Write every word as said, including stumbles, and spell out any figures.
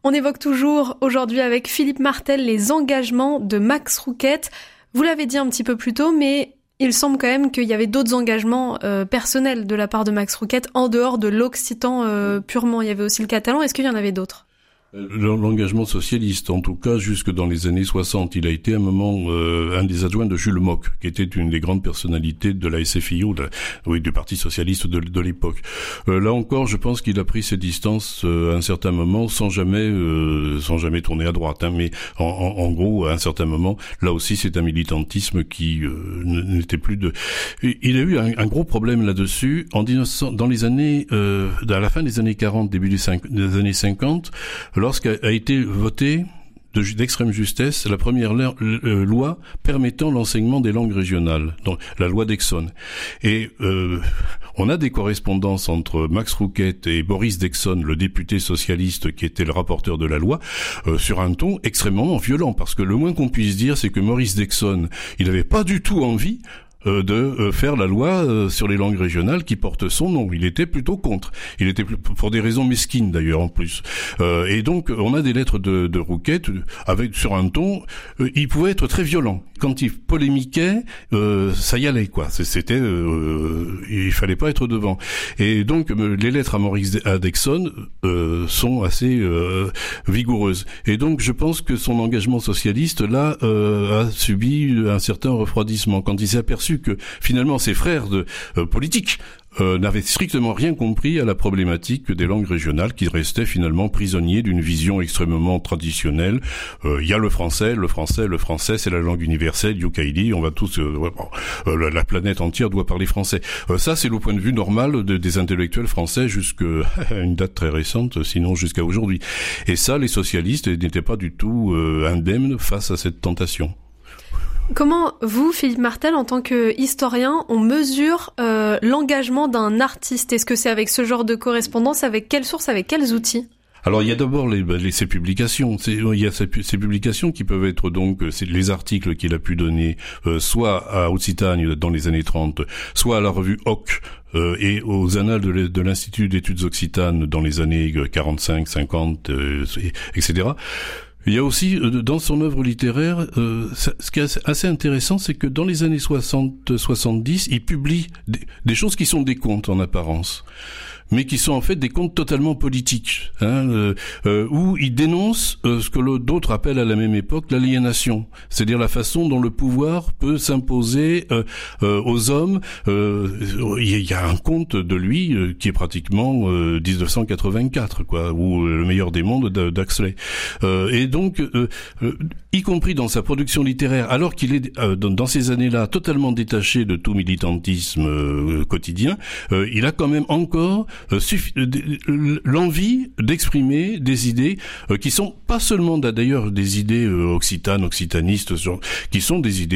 On évoque toujours aujourd'hui avec Philippe Martel les engagements de Max Rouquette. Vous l'avez dit un petit peu plus tôt, mais il semble quand même qu'il y avait d'autres engagements euh, personnels de la part de Max Rouquette en dehors de l'occitan euh, purement. Il y avait aussi le catalan. Est-ce qu'il y en avait d'autres ? L'engagement socialiste, en tout cas, jusque dans les années soixante, il a été un moment euh, un des adjoints de Jules Mock, qui était une des grandes personnalités de la S F I O, de, oui, du Parti socialiste de, de l'époque. Euh, là encore, je pense qu'il a pris ses distances euh, à un certain moment, sans jamais, euh, sans jamais tourner à droite. Hein, mais en, en, en gros, à un certain moment, là aussi, c'est un militantisme qui euh, n'était plus de. Il a eu un, un gros problème là-dessus en mille neuf cents, dans les années, euh, à la fin des années quarante, début des, cinq, des années cinquante. Lorsqu'a a été votée de, d'extrême justesse la première la, euh, loi permettant l'enseignement des langues régionales, donc la loi d'Exon. Et euh, on a des correspondances entre Max Rouquette et Boris d'Exon, le député socialiste qui était le rapporteur de la loi, euh, sur un ton extrêmement violent, parce que le moins qu'on puisse dire, c'est que Maurice d'Exon, il n'avait pas du tout envie Euh, de euh, faire la loi euh, sur les langues régionales qui porte son nom. Il était plutôt contre. Il était plus, pour des raisons mesquines d'ailleurs en plus. Euh, et donc on a des lettres de, de Rouquette avec sur un ton. Euh, il pouvait être très violent. Quand il polémiquait, euh, ça y allait quoi. C'était, euh, il fallait pas être devant. Et donc euh, les lettres à Maurice Dexon euh, sont assez euh, vigoureuses. Et donc je pense que son engagement socialiste là euh, a subi un certain refroidissement quand il s'est aperçu que finalement ses frères de, euh, politiques euh, n'avaient strictement rien compris à la problématique des langues régionales, qui restaient finalement prisonniers d'une vision extrêmement traditionnelle. Il euh, y a le français, le français, le français, c'est la langue universelle, Yukaili, on va tous, euh, euh, la, la planète entière doit parler français. Euh, ça, c'est le point de vue normal de, des intellectuels français jusqu'à une date très récente, sinon jusqu'à aujourd'hui. Et ça, les socialistes n'étaient pas du tout euh, indemnes face à cette tentation. Comment, vous, Philippe Martel, en tant qu'historien, on mesure euh, l'engagement d'un artiste ? Est-ce que c'est avec ce genre de correspondance ? Avec quelles sources ? Avec quels outils ? Alors il y a d'abord les, les, ces publications. C'est, il y a ces, ces publications qui peuvent être donc c'est les articles qu'il a pu donner euh, soit à Occitanie dans les années trente, soit à la revue Hoc euh, et aux annales de, de l'Institut d'études occitanes dans les années quarante-cinq, cinquante, euh, et cetera. Il y a aussi, dans son œuvre littéraire, euh, ce qui est assez intéressant, c'est que dans les années soixante soixante-dix, il publie des, des choses qui sont des contes en apparence, mais qui sont en fait des contes totalement politiques, hein, euh, euh, où il dénonce euh, ce que d'autres appellent à la même époque l'aliénation, c'est-à-dire la façon dont le pouvoir peut s'imposer euh, euh, aux hommes. Euh, il y a un conte de lui euh, qui est pratiquement euh, dix-neuf cent quatre-vingt-quatre, quoi, ou Le meilleur des mondes d'Huxley. Euh, et donc, euh, euh, y compris dans sa production littéraire, alors qu'il est euh, dans, dans ces années-là totalement détaché de tout militantisme euh, quotidien, euh, il a quand même encore Euh, suffi- euh, l'envie d'exprimer des idées euh, qui sont pas seulement d'ailleurs des idées euh, occitanes, occitanistes, qui sont des idées